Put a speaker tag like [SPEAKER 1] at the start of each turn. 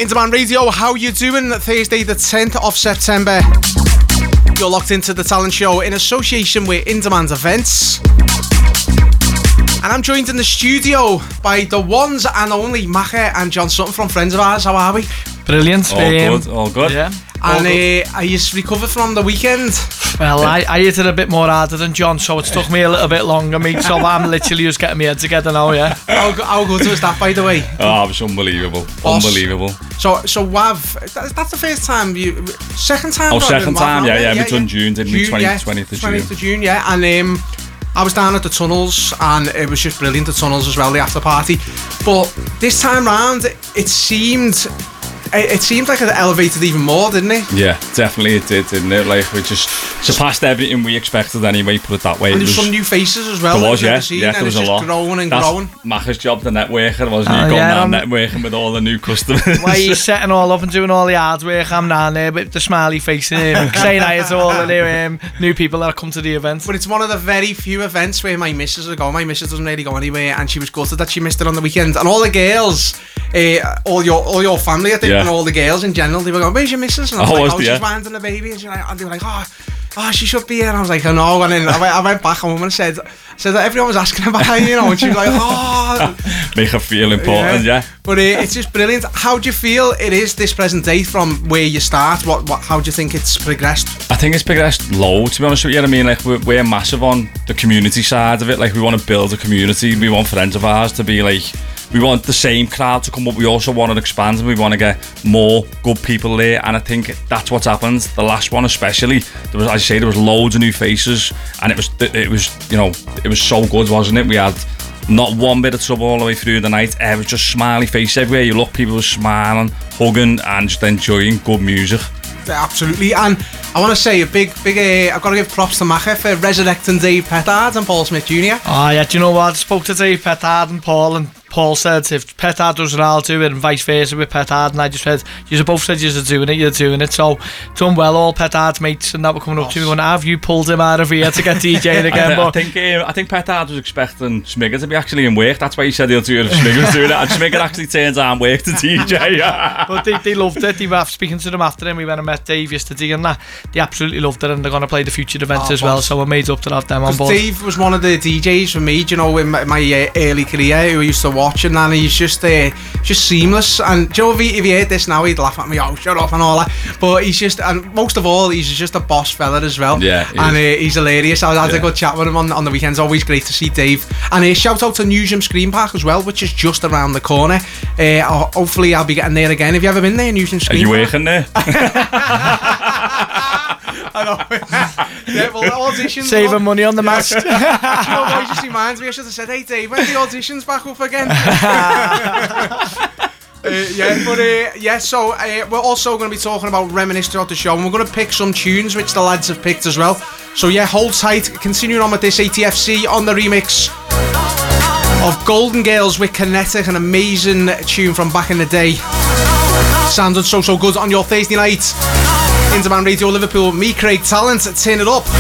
[SPEAKER 1] Interman Radio, how you doing? Thursday the 10th of September. You're locked into the talent show in association with Interman's events. And I'm joined in the studio by the ones and only Macher and John Sutton from Friends of Ours. How are we?
[SPEAKER 2] Brilliant.
[SPEAKER 1] All good.
[SPEAKER 2] Yeah.
[SPEAKER 1] And are you recovered from the weekend?
[SPEAKER 2] Well, I hit it a bit more harder than John, so it took me a little bit longer, mate. So I'm literally just getting my head together now, yeah.
[SPEAKER 1] How good was that, by the way?
[SPEAKER 3] Oh, it was unbelievable. Unbelievable.
[SPEAKER 1] So Wav, that's the first time you... Second time?
[SPEAKER 3] Oh, second time, yeah. We done June, didn't we? 20th of June.
[SPEAKER 1] 20th of June, yeah. And I was down at the tunnels, and it was just brilliant, the tunnels as well, the after party. But this time round, it seemed like it elevated even more, didn't it?
[SPEAKER 3] Yeah, definitely it did, didn't it? Like, we just surpassed everything we expected anyway, put it that way.
[SPEAKER 1] And there's some new faces as well.
[SPEAKER 3] There was, yeah, there was a lot.
[SPEAKER 1] Growing and
[SPEAKER 3] That's
[SPEAKER 1] growing.
[SPEAKER 3] Macher's job, the networker, wasn't he? Going down networking with all the new customers.
[SPEAKER 2] Why he's setting all up and doing all the hard work, I'm down there with the smiley face and saying hi to all the new people that come to the event.
[SPEAKER 1] But it's one of the very few events where my missus will go. My missus doesn't really go anywhere, and she was gutted that she missed it on the weekend. And all the girls, all your family, I think, and all the girls in general, they were going, "Where's your missus?" And I was like, she's winding the baby, and they were like, oh, she should be here. And I was like, oh no. And then I went back home and said that everyone was asking about her, and she was like, oh.
[SPEAKER 3] Make her feel important, yeah.
[SPEAKER 1] But it's just brilliant. How do you feel it is this present day from where you start? How do you think it's progressed?
[SPEAKER 3] I think it's progressed loads, to be honest with you. I mean, like, we're massive on the community side of it. Like, we want to build a community. We want Friends of Ours to be like, we want the same crowd to come up. We also want to expand, and we want to get more good people there. And I think that's what's happened. The last one, especially, there was, as I say, there was loads of new faces, and it was so good, wasn't it? We had not one bit of trouble all the way through the night. It was just smiley face everywhere you look. People were smiling, hugging, and just enjoying good music.
[SPEAKER 1] Absolutely. And I want to say a big I've got to give props to Macher for resurrecting Dave Petard and Paul Smith Jr.
[SPEAKER 2] Oh yeah, do you know what? I spoke to Dave Petard and Paul said if Petard does it, I'll do it, and vice versa with Petard. And I just said, you both said you're doing it. So done well, all Petard's mates and that were coming up to me going, have you pulled him out of here to get DJing again?
[SPEAKER 3] I think Petard was expecting Smigger to be actually in work. That's why he said he'll do it if Smigger's doing it. And Smigger actually turns on work to DJ.
[SPEAKER 2] But they loved it. They were speaking to them after him. We went and met Dave yesterday, and they absolutely loved it, and they're going to play the future events as well. So we're made up to have them on board.
[SPEAKER 1] Dave was one of the DJs for me, do you know, in my early career, who I used to watch, and then he's just seamless. And do you know, if he heard this now, he'd laugh at me, oh, shut up and all that. But he's just, and most of all, he's just a boss fella as well. Yeah, he's hilarious. I had a good chat with him on the weekends. Always great to see Dave. And shout out to Newsham Screen Park as well, which is just around the corner. Hopefully I'll be getting there again. Have you ever been there, Newsham Screen Park?
[SPEAKER 3] Are you working there?
[SPEAKER 1] I know. Yeah, well, auditions.
[SPEAKER 2] Saving money on the mask.
[SPEAKER 1] You know what, it just reminds me, I should have said, hey Dave, when the auditions back up again? So we're also going to be talking about Reminisce throughout the show, and we're going to pick some tunes which the lads have picked as well. So yeah, hold tight. Continuing on with this, ATFC on the remix of Golden Girls with Kinetic, an amazing tune from back in the day. Sounded so good on your Thursday night. Interman Radio Liverpool, me, Craig Talent, turn it up.